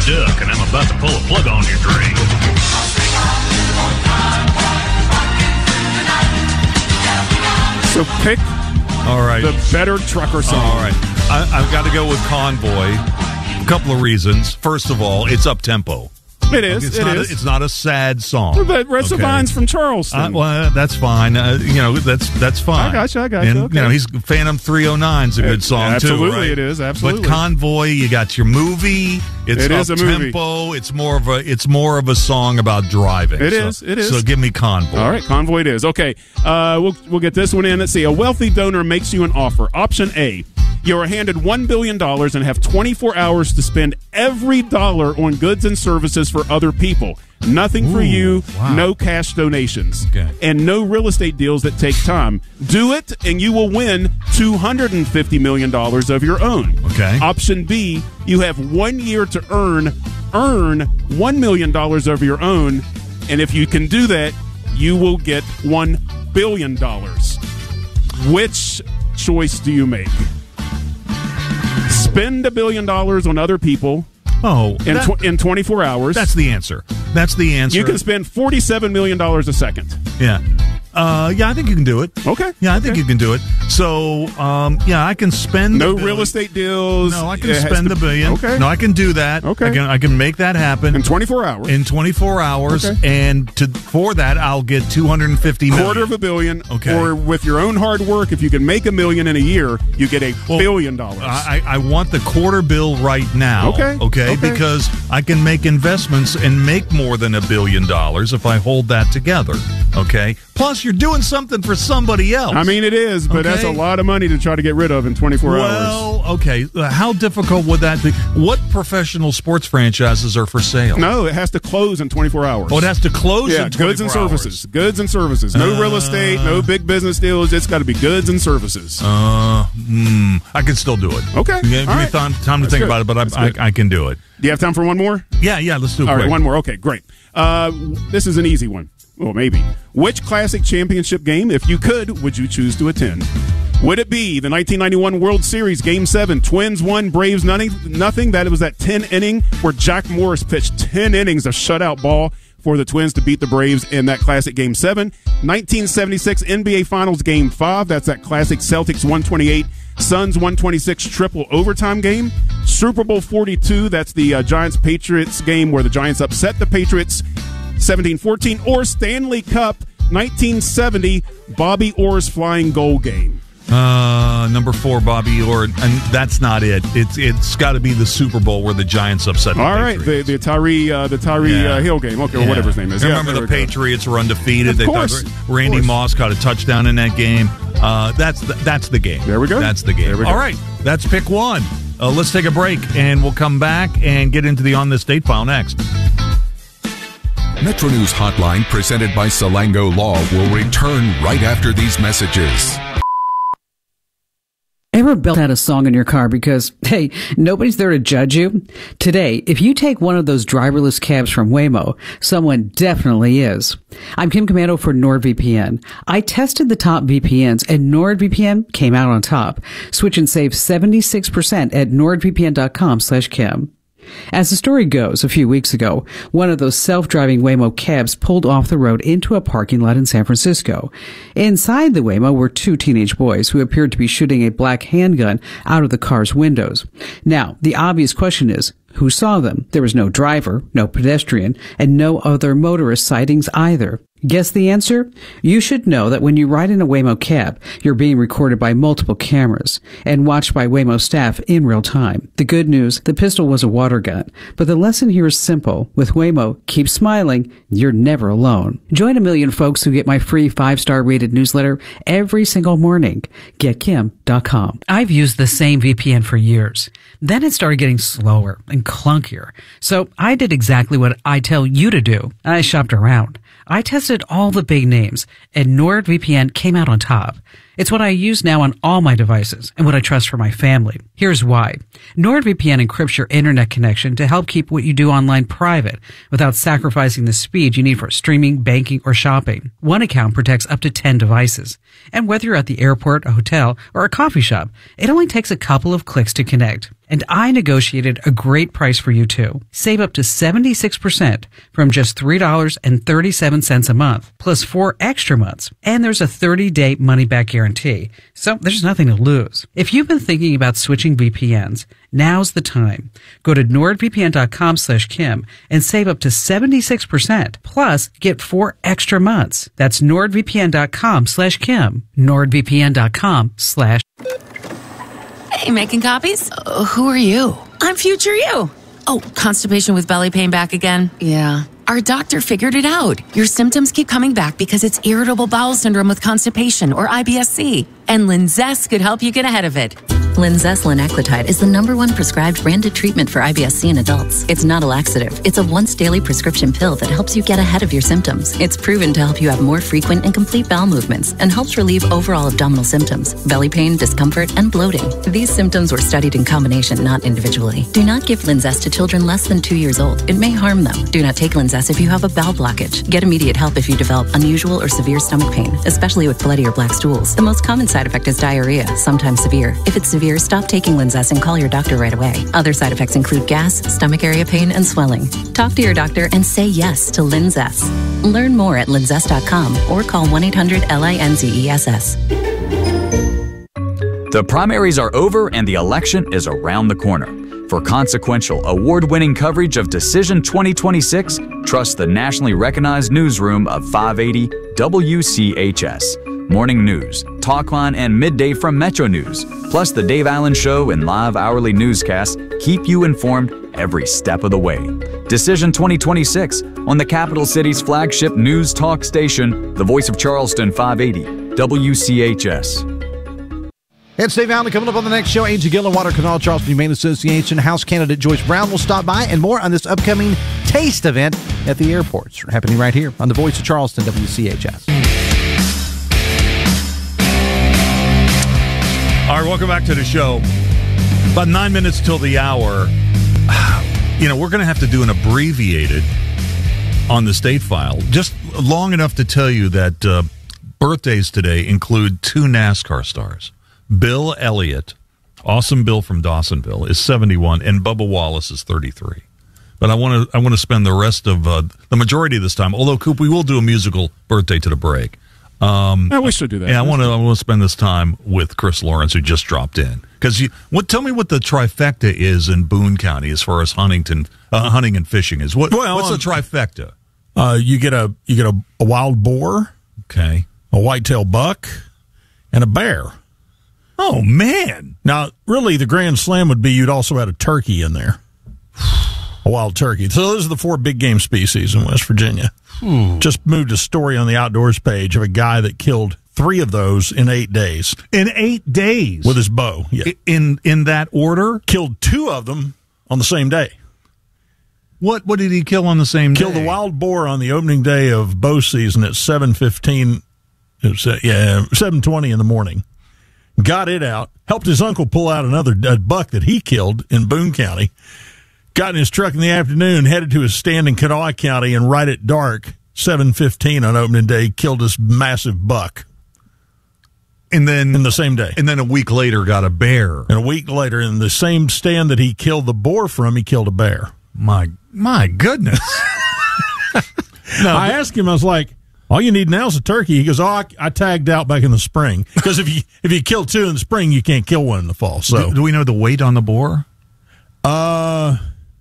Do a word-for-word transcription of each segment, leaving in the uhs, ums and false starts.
duck, and I'm about to pull a plug on your drink. So pick All right. the better trucker song. All right. I, I've got to go with Convoy. A couple of reasons. First of all, it's up-tempo. It is. It's it not is. A, it's not a sad song. But Red okay? Savine's from Charleston. Uh, well, that's fine. Uh, you know, that's that's fine. I got you. I got you. And, Okay. you know, he's Phantom three oh nine is a good song absolutely too. Right? it is. Absolutely. But Convoy, you got your movie. It's It is a movie. up-tempo. It's more of a it's more of a song about driving. It so, is, it is. So give me Convoy. All right, Convoy it is. Okay, uh, we'll we'll get this one in. Let's see. A wealthy donor makes you an offer. Option A: you are handed one billion dollars and have twenty-four hours to spend every dollar on goods and services for other people. Nothing for Ooh, you, wow. no cash donations, Okay. and no real estate deals that take time. Do it, and you will win two hundred fifty million dollars of your own. Okay. Option B: you have one year to earn earn one million dollars of your own, and if you can do that, you will get one billion dollars. Which choice do you make? Spend a billion dollars on other people Oh, in, that- tw- in twenty-four hours. that's the answer. That's the answer. You can spend forty-seven million dollars a second. Yeah. Uh, yeah, I think you can do it. Okay. Yeah, I think Okay. you can do it. So, um, yeah, I can spend No the real billion. estate deals. No, I can It has spend to- the billion. Okay. No, I can do that. Okay. I can I can make that happen In twenty-four hours. in twenty-four hours, Okay. and to for that I'll get two hundred fifty million. Quarter of a billion. Okay. Or with your own hard work, if you can make a million in a year, you get a Well, billion dollars. I, I want the quarter bill right now. Okay. okay. Okay. Because I can make investments and make more than a billion dollars if I hold that together. Okay. Plus, you're doing something for somebody else. I mean, it is, but Okay. that's a lot of money to try to get rid of in twenty-four hours. well, okay. Uh, How difficult would that be? What professional sports franchises are for sale? No, it has to close in twenty-four hours. Oh, it has to close Yeah, in goods and twenty-four hours. services. Goods and services. No real estate, no big business deals. It's got to be goods and services. Uh, hmm, I can still do it. Okay. Yeah, give All me right. time, time to That's think good. about it, but That's I, good. I, I can do it. Do you have time for one more? Yeah, yeah, let's do it All quick. right, one more. Okay, great. Uh, this is an easy one. Well, maybe. Which classic championship game, if you could, would you choose to attend? Would it be the nineteen ninety-one World Series Game seven, Twins won, Braves nothing? nothing? That it was that ten inning where Jack Morris pitched ten innings of shutout ball for the Twins to beat the Braves in that classic Game seven. nineteen seventy-six N B A Finals Game five. That's that classic Celtics one twenty-eight, Suns one twenty-six triple overtime game. Super Bowl forty-two. That's the uh, Giants-Patriots game where the Giants upset the Patriots seventeen fourteen. Or Stanley Cup nineteen seventy Bobby Orr's flying goal game. Uh, number four, Bobby Orr, and that's not it. It's it's got to be the Super Bowl where the Giants upset the All right, Patriots. the, the Tyree uh, the Tyree Yeah. uh, Hill game. Okay, Yeah. or whatever his name is. I Yeah, remember there the we go. Patriots were undefeated. Of they course, thought of Randy course. Moss caught a touchdown in that game. Uh, that's the, that's the game. There we go. That's the game. There we go. All right, that's pick one. Uh, let's take a break, and we'll come back and get into the On This Date file next. Metro News Hotline, presented by Salango Law, will return right after these messages. Ever belt out a song in your car because, hey, nobody's there to judge you? Today, if you take one of those driverless cabs from Waymo, someone definitely is. I'm Kim Commando for NordVPN. I tested the top V P Ns and NordVPN came out on top. Switch and save seventy-six percent at nordvpn.com slash Kim. As the story goes, a few weeks ago, one of those self-driving Waymo cabs pulled off the road into a parking lot in San Francisco. Inside the Waymo were two teenage boys who appeared to be shooting a black handgun out of the car's windows. Now, the obvious question is, who saw them? There was no driver, no pedestrian, and no other motorist sightings either. Guess the answer? You should know that when you ride in a Waymo cab, you're being recorded by multiple cameras and watched by Waymo staff in real time. The good news, the pistol was a water gun. But the lesson here is simple. With Waymo, keep smiling. You're never alone. Join a million folks who get my free five-star rated newsletter every single morning. get kim dot com. I've used the same V P N for years. Then it started getting slower and clunkier. So I did exactly what I tell you to do. I shopped around. I tested all the big names, and NordVPN came out on top. It's what I use now on all my devices and what I trust for my family. Here's why. NordVPN encrypts your internet connection to help keep what you do online private without sacrificing the speed you need for streaming, banking, or shopping. One account protects up to ten devices. And whether you're at the airport, a hotel, or a coffee shop, it only takes a couple of clicks to connect. And I negotiated a great price for you too. Save up to seventy-six percent from just three dollars and thirty-seven cents a month, plus four extra months. And there's a thirty-day money-back guarantee. So there's nothing to lose. If you've been thinking about switching V P Ns, now's the time. Go to nordvpn.com slash Kim and save up to seventy-six percent. Plus, get four extra months. That's nordvpn.com slash Kim. nordvpn.com slash Hey, making copies? Uh, who are you? I'm future you. Oh, constipation with belly pain back again? Yeah. Our doctor figured it out. Your symptoms keep coming back because it's irritable bowel syndrome with constipation, or I B S C. And Linzess could help you get ahead of it. Linzess linaclotide is the number one prescribed branded treatment for I B S C in adults. It's not a laxative. It's a once daily prescription pill that helps you get ahead of your symptoms. It's proven to help you have more frequent and complete bowel movements and helps relieve overall abdominal symptoms, belly pain, discomfort, and bloating. These symptoms were studied in combination, not individually. Do not give Linzess to children less than two years old. It may harm them. Do not take Linzess if you have a bowel blockage. Get immediate help if you develop unusual or severe stomach pain, especially with bloody or black stools. The most common side effect is diarrhea, sometimes severe. If it's severe, stop taking Linzess and call your doctor right away. Other side effects include gas, stomach area pain, and swelling. Talk to your doctor and say yes to Linzess. Learn more at linzess dot com or call one eight hundred L I N Z E S S. The primaries are over and the election is around the corner. For consequential, award-winning coverage of Decision twenty twenty-six, trust the nationally recognized newsroom of five eighty W C H S. Morning news, talkline, and midday from Metro News, plus the Dave Allen Show and live hourly newscasts keep you informed every step of the way. Decision twenty twenty-six on the capital city's flagship news talk station, the voice of Charleston, five eighty W C H S. It's Dave Allen coming up on the next show. Agent Gill and Water Canal Charleston Humane Association House candidate Joyce Brown will stop by, and more on this upcoming taste event at the airports happening right here on the voice of Charleston, W C H S. All right, welcome back to the show. About nine minutes till the hour. You know, we're going to have to do an abbreviated on the state file, just long enough to tell you that uh, birthdays today include two NASCAR stars. Bill Elliott, awesome Bill from Dawsonville, is seventy-one, and Bubba Wallace is thirty-three. But I want to I want to spend the rest of uh, the majority of this time, although, Coop, we will do a musical birthday to the break. Um, I wish to do that. Yeah, I want to. I want to spend this time with Chris Lawrence, who just dropped in. Because you, what? Tell me what the trifecta is in Boone County as far as Huntington, uh, hunting and fishing is. What? Well, what's um, a trifecta? Uh, you get a you get a, a wild boar, Okay. a whitetail buck, and a bear. Oh man! Now, really, the grand slam would be you'd also add a turkey in there, a wild turkey. So those are the four big game species in West Virginia. Ooh. Just moved a story on the outdoors page of a guy that killed three of those in eight days In eight days with his bow. Yeah, I- in in that order. killed two of them on the same day. What what did he kill on the same day? Killed the wild boar on the opening day of bow season at seven fifteen. It was, uh, yeah, seven twenty in the morning. Got it out. Helped his uncle pull out another uh, buck that he killed in Boone County. Got in his truck in the afternoon, headed to his stand in Kanawha County, and right at dark, seven fifteen on opening day, killed this massive buck. And then in the same day. And then a week later got a bear. And a week later, in the same stand that he killed the boar from, he killed a bear. My my goodness. No, I asked him, I was like, all you need now is a turkey. He goes, oh, I, I tagged out back in the spring. Because if you if you kill two in the spring, you can't kill one in the fall. So do, do we know the weight on the boar? Uh,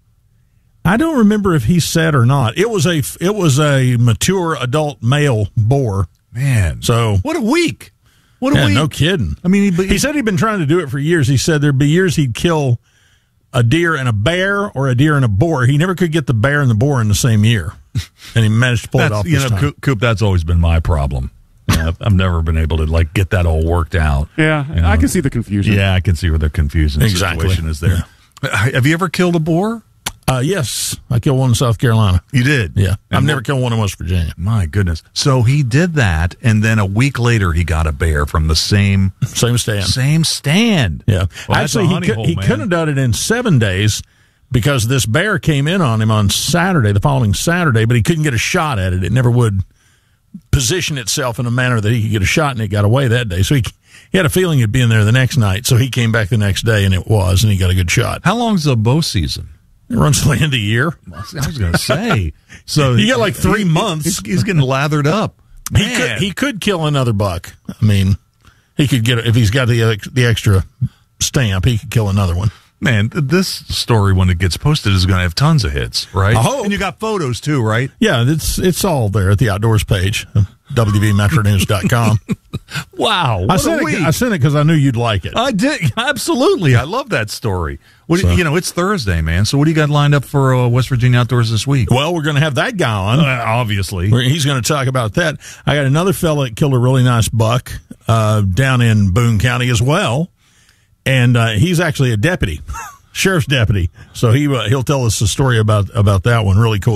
I don't remember if he said or not. It was a it was a mature adult male boar. Man, so what a week! What a yeah, week! No kidding. I mean, he, he said he'd been trying to do it for years. He said there'd be years he'd kill a deer and a bear, or a deer and a boar. He never could get the bear and the boar in the same year, and he managed to pull it off you this know, time. Coop, that's always been my problem. Yeah, I've, I've never been able to like get that all worked out. Yeah, you know? I can see the confusion. Yeah, I can see where the confusion Exactly. situation is there. Have you ever killed a boar? Uh, yes, I killed one in South Carolina. You did? Yeah. And I've never what- killed one in West Virginia. My goodness. So he did that, and then a week later he got a bear from the same Same stand. same stand. Yeah. Well, that's Actually, a he, honey could, hole, he man. couldn't have done it in seven days because this bear came in on him on Saturday, the following Saturday, but he couldn't get a shot at it. It never would position itself in a manner that he could get a shot, and it got away that day. So he, he had a feeling it'd be in there the next night. So he came back the next day, and it was, and he got a good shot. How long's the bow season? It runs till the end of the year. I was going to say. So You got like three he- months. He's, he's getting lathered up. He Man. could he could kill another buck. I mean, he could get if he's got the ex- the extra stamp, he could kill another one. Man, th- this story, when it gets posted, is going to have tons of hits, right? I hope. And you got photos, too, right? Yeah, it's it's all there at the outdoors page, w v metro news dot com. Wow. I What sent a it. week. I sent it because I knew you'd like it. I did. Absolutely. I love that story. What do So- you, you know, it's Thursday, man. So what do you got lined up for uh, West Virginia Outdoors this week? Well, we're going to have that guy on. Uh, obviously. We're- He's going to talk about that. I got another fella that killed a really nice buck uh, down in Boone County as well, and uh, he's actually a deputy, sheriff's deputy. So he uh, he'll tell us a story about about that one. Really cool.